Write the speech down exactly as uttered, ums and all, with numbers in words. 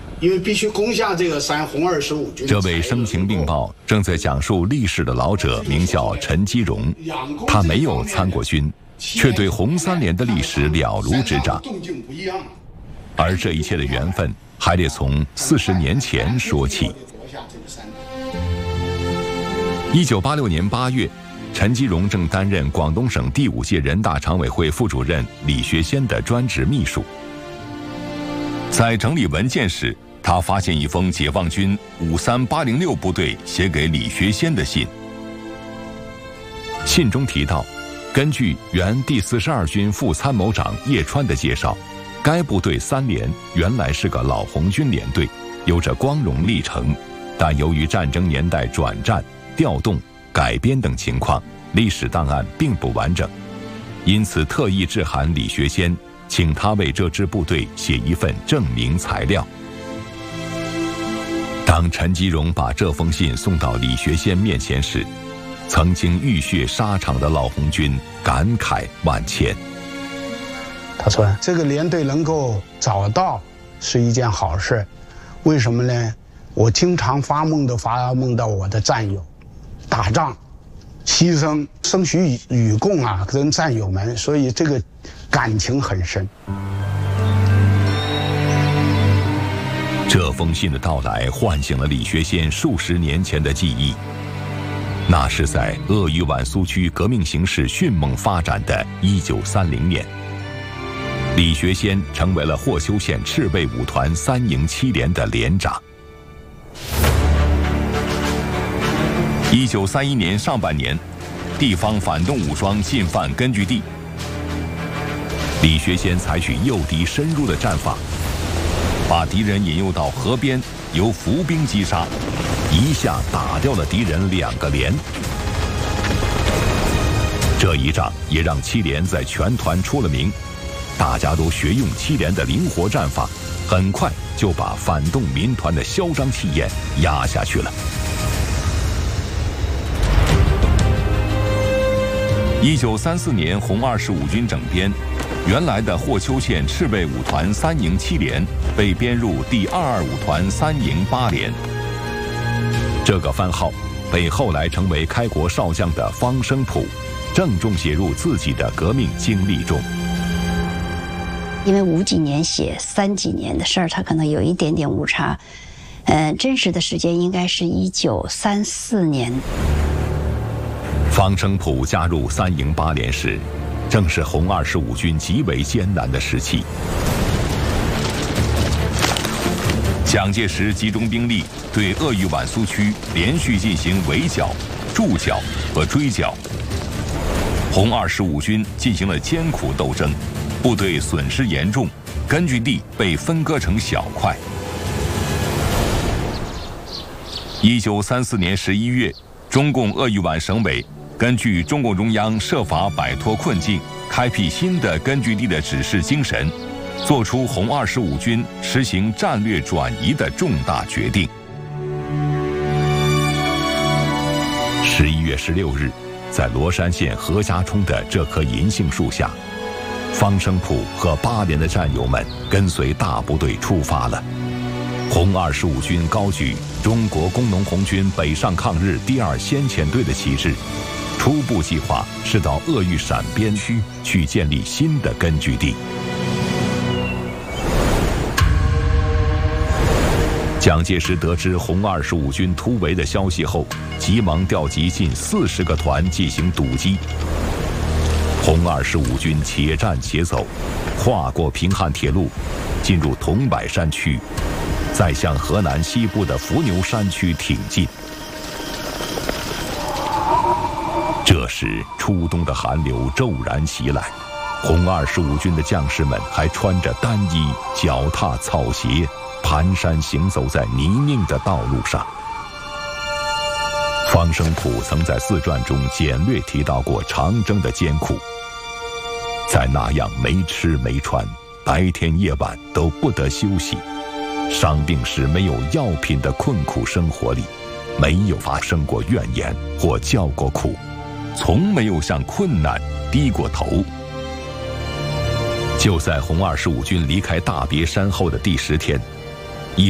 因为必须攻下这个山，红二十五军。 这位声情并茂、正在讲述历史的老者名叫陈基荣，他没有参过军，却对红三连的历史了如指掌。而这一切的缘分，还得从四十年前说起。一九八六年八月，陈基荣正担任广东省第五届人大常委会副主任李学先的专职秘书。在整理文件时，他发现一封解放军五三八零六部队写给李学先的信。信中提到，根据原第四十二军副参谋长叶川的介绍，该部队三连原来是个老红军连队，有着光荣历程，但由于战争年代转战、调动、改编等情况，历史档案并不完整，因此特意致函李学先，请他为这支部队写一份证明材料。当陈基荣把这封信送到李学先面前时，曾经浴血沙场的老红军感慨万千。 他说：“这个连队能够找到是一件好事，为什么呢？我经常发梦都发梦到我的战友打仗、牺牲、生许与共啊，跟战友们，所以这个感情很深。” 这封信的到来唤醒了李学先数十年前的记忆，那是在鄂豫皖苏区革命形势迅猛发展的一九三零年，李学先成为了霍邱县赤卫五团三营七连的连长。一九三一年上半年，地方反动武装进犯根据地，李学先采取诱敌深入的战法，把敌人引诱到河边，由伏兵击杀，一下打掉了敌人两个连。这一仗也让七连在全团出了名，大家都学用七连的灵活战法，很快就把反动民团的嚣张气焰压下去了。一九三四年红二十五军整编，原来的霍邱县赤卫五团三营七连被编入第二二五团三营八连。这个番号被后来成为开国少将的方声甫郑重写入自己的革命经历中。 因为五几年写三几年的事儿，他可能有一点点误差，呃，真实的时间应该是一九三四年。 方声甫加入三营八连时，正是红二十五军极为艰难的时期。蒋介石集中兵力对鄂豫皖苏区连续进行围剿、驻剿和追剿，红二十五军进行了艰苦斗争，部队损失严重，根据地被分割成小块。一九三四年十一月，中共鄂豫皖省委根据中共中央设法摆脱困境、开辟新的根据地的指示精神，做出红二十五军实行战略转移的重大决定。十一月十六日，在罗山县何家冲的这棵银杏树下，方声甫和八连的战友们跟随大部队出发了。红二十五军高举中国工农红军北上抗日第二先遣队的旗帜，初步计划是到鄂豫陕边区去建立新的根据地。蒋介石得知红二十五军突围的消息后，急忙调集近四十个团进行堵击。红二十五军且战且走，跨过平汉铁路，进入桐柏山区，再向河南西部的伏牛山区挺进。这时，初冬的寒流骤然袭来，红二十五军的将士们还穿着单衣，脚踏草鞋，蹒跚行走在泥泞的道路上。方声甫曾在自传中简略提到过长征的艰苦，在那样没吃没穿，白天夜晚都不得休息，伤病时没有药品的困苦生活里，没有发生过怨言或叫过苦，从没有向困难低过头。就在红二十五军离开大别山后的第十天，